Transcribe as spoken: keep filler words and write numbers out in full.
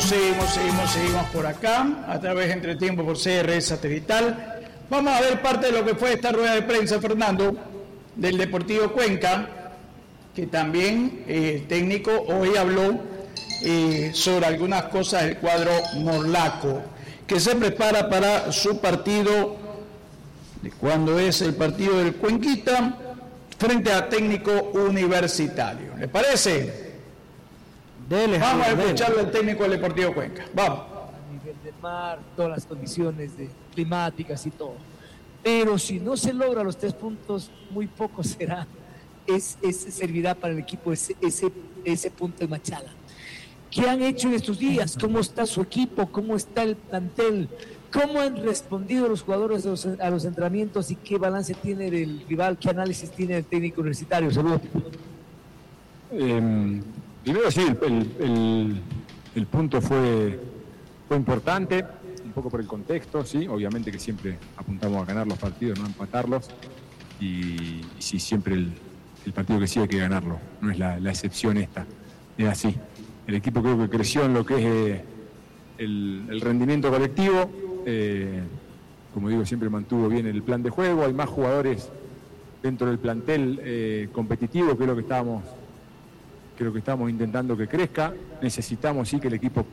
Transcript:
seguimos, seguimos, seguimos por acá, a través de Entretiempo por C R Satelital. Vamos a ver parte de lo que fue esta rueda de prensa, Fernando, del Deportivo Cuenca, que también eh, el técnico hoy habló eh, sobre algunas cosas del cuadro morlaco, que se prepara para su partido, de cuando es el partido del Cuenquita, frente a Técnico Universitario. ¿Le parece? Dele, Vamos a dele. escucharle al técnico del Deportivo Cuenca. Vamos. A nivel del mar, todas las condiciones de, climáticas y todo. Pero si no se logra los tres puntos, muy poco será. Es, es, servirá para el equipo ese, ese, ese punto de Machala. ¿Qué han hecho en estos días? ¿Cómo está su equipo? ¿Cómo está el plantel? ¿Cómo han respondido los jugadores a los, a los entrenamientos y qué balance tiene el rival? ¿Qué análisis tiene el técnico universitario? Saludos. Eh, primero sí, el, el, el, el punto fue, fue importante, un poco por el contexto, sí, obviamente que siempre apuntamos a ganar los partidos, no a empatarlos, y, y sí, siempre el, el partido que sí hay que ganarlo, no es la, la excepción esta, es así. El equipo creo que creció en lo que es eh, el, el rendimiento colectivo, eh, como digo, siempre mantuvo bien el plan de juego, hay más jugadores dentro del plantel eh, competitivo, que es lo que estábamos, creo que estamos intentando que crezca. Necesitamos sí que el equipo